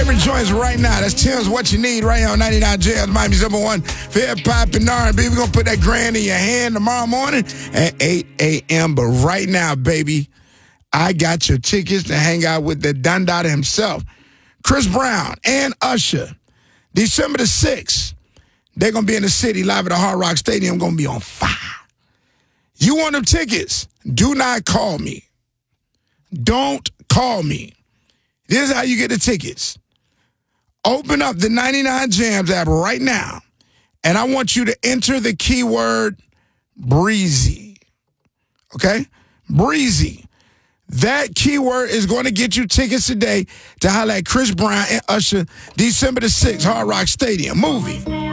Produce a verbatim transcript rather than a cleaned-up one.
favorite joints right now. That's Tim's What You Need right here on ninety-nine Jams, Miami's number one for hip-hop and R and B. We're going to put that grand in your hand tomorrow morning at eight a.m. But right now, baby, I got your tickets to hang out with the Dundada himself, Chris Brown and Usher. December the sixth, they're going to be in the city live at the Hard Rock Stadium. Going to be on fire. You want them tickets? Do not call me. Don't call me. This is how you get the tickets. Open up the ninety-nine Jams app right now, and I want you to enter the keyword breezy. Okay? Breezy. That keyword is going to get you tickets today to holler at Chris Brown and Usher December the sixth, Hard Rock Stadium. Movie.